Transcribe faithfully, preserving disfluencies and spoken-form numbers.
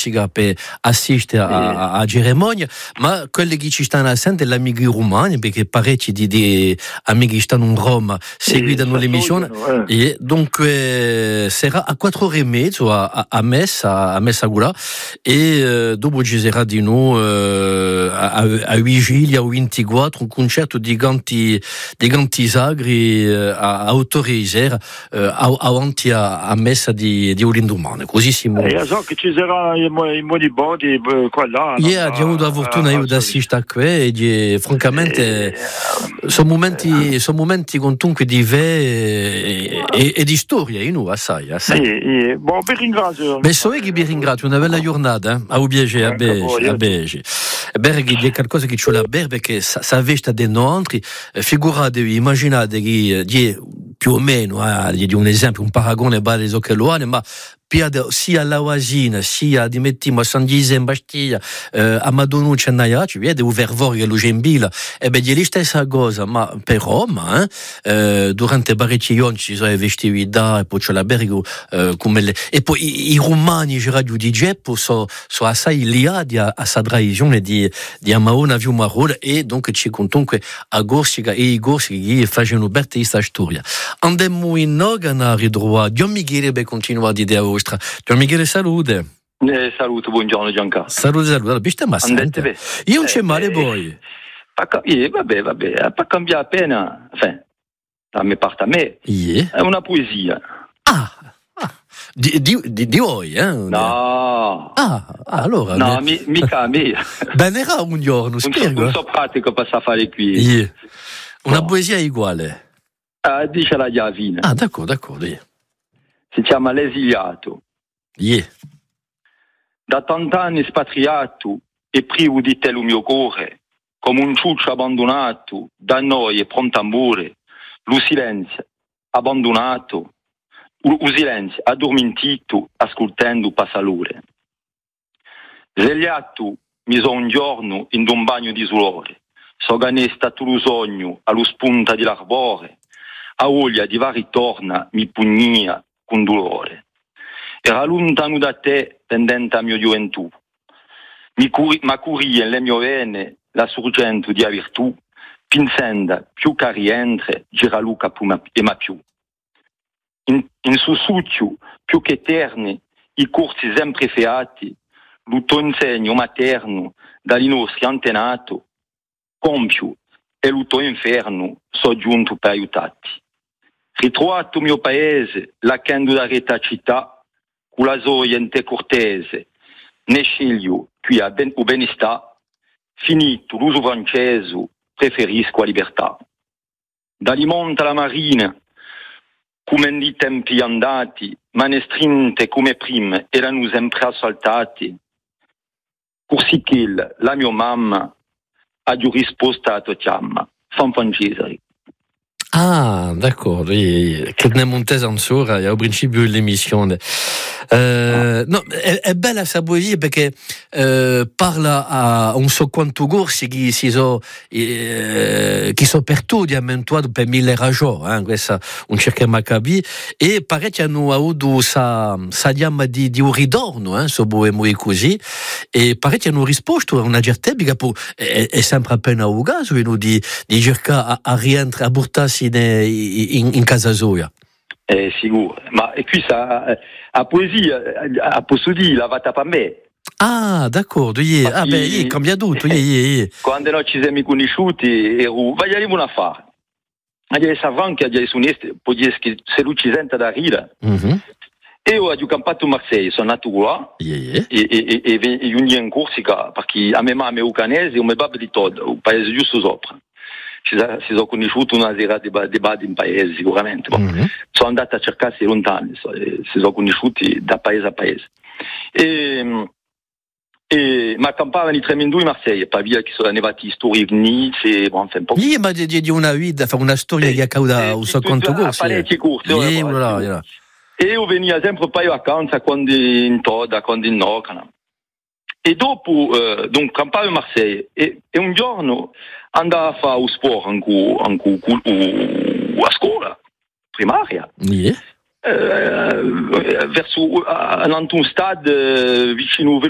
Corsica per assistere a, a cerimonia, ma quelli che ci stanno assente sono gli amici romani, perché parecchi di, di amici che stanno in Roma seguono l'emissione, eh. E dunque sarà a quattro ore e mezzo a, a, a Messa, a Messa Gula, e uh, dopo ci sarà di noi uh, a, a Vigilia o ventiquattro un concerto di ganti, di ganti sagri uh, a, a Autorisera uh, avanti a, a Messa di, di Olindumane, così si muove. Eh, so che ci sarà i moribodi qua là. Yeah, abbiamo avuto la fortuna io di assistere a qui e francamente eh, sono momenti, sono momenti comunque di ve e, e di storia in noi, assai, assai. Sì, buon vi ringrazio. Beh, so che vi ringrazio, una bella giornata, eh? A Ubiege, a Bege, a Bege. Berghi, c'è qualcosa che c'è la Berghi, perché sa vista dei nostri, figuratevi, immaginate che, più o meno, eh, di un esempio, un paragone bale che lo hanno, ma sia alla Wasina, sia di mettiamo a San Gise in Bastiglia, eh, a Madonuccia e Naia, ci vede un vervorio lo Gembila, e beh, di lì stessa cosa, ma per Roma, eh, eh, durante parecchi anni ci sono le festività, e poi c'è la Bergo, eh, come le, e poi i, i romani, i radio di Geppo, sono so assai liati a, a sa tradizione di, di Amaona, Viu Marol, e dunque ci comunque a Corsica e i Corsica che facciano parte di questa storia. Andiamo in Nogana, ridroa, Dio Michele, beh, continua di idea. Gian Michele, salute. Eh, saluto, buongiorno Gianca. Salute, salute. Allora, biste ma sente. Io non c'è eh, male poi. Eh, vabbè, vabbè, per cambiare appena, enfin, a me parte a me, yeah. È una poesia. Ah, ah. Di, di, di, di voi, eh? No. Ah, allora. No, ne... mi, mica a me. Ben era un giorno, spiego. Non so, so pratico per fare qui. Yeah. Una no. Poesia uguale. Ah, dice la Giavina. Ah, d'accordo, d'accordo, yeah. Si chiama L'esiliato. Yeah. Da tant'anni spatriato e privo di te il mio cuore, come un ciuccio abbandonato da noi e pronto a morire, lo silenzio abbandonato, lo silenzio addormentito ascoltando passalore. Svegliato mi sono un giorno in un bagno di dolore, so che stato lo sogno allo spunta di l'arbore, a voglia di va ritorna mi pugnia con dolore. Era lontano da te, pendente a mia gioventù. Mi curi, ma curia nelle mie vene la sorgente di virtù, pinsenda più che rientre, gira luca e ma più. In, in sussuccio, più che eterni, i corsi sempre feati, lo tuo insegno materno, dagli nostri antenati, compio e lo tuo inferno, so giunto per aiutarti. Ritrovato mio paese, la candida da reta città, con la gioia in te cortese, ne sceglio qui a ben, o benestà, finito l'uso francese, preferisco la libertà. Dagli monti alla marina, come di tempi andati, manestrinte come prima, erano sempre assaltati, così che la mia mamma ha giù risposta a tua chiamma, San Francesco. Ah, d'accordo, che ne montese ancora al principio dell'emissione. Eh, no, è, è bella questa poesia perché eh, parla a un so quanto corsi che si sono eh, che sono perduti per mille ragioni, eh, questa un cerca Maccabi, e parecchi hanno avuto sa, sa chiama di, di un ritorno, eh, so boemo e così, e parecchi hanno risposto a una certa epoca, poi è, è sempre appena un caso di, di cercare a, a rientrare, a portarsi in, in, in casa sua. Eh, sicuro, ma e qui sa, a poesia, a posso dire, la vata per me. Ah, d'accordo, yeah. Ah, beh, yeah, cambia tutto, yeah, yeah, yeah. Quando noi ci siamo conosciuti, ero, vai arrivare una fare. Agli savant che agli sunesti, può dire che se lui ci sente da ridere. Mm-hmm. E io ho campato a Marseille, sono nato qua, yeah, yeah. e, e, e, e io in Corsica, perché a mia mamma è ucanese e a mia babbo di Todd, un paese giusto sopra. Si sono conosciuti una sera di badi in paese sicuramente, mm-hmm. Sono andati a cercarsi lontani, si sono conosciuti da paese a paese, e, e, ma campavano i tremendui in Marseille, per via che sono arrivati storie Nice, bon, enfin, po- yeah, ma di, di una vita, fa una storia che accade un so quanto corso, parecchi corsi, yeah, yeah, voilà, yeah. E io venivo sempre un paio di vacanze quando in Toda, quando in Nocana. E dopo, eh, donc, campavo in Marseille, e, e un giorno andavo a fare sport anche, anche, anche a scuola primaria. Yeah. Eh, verso uh, un stadio vicino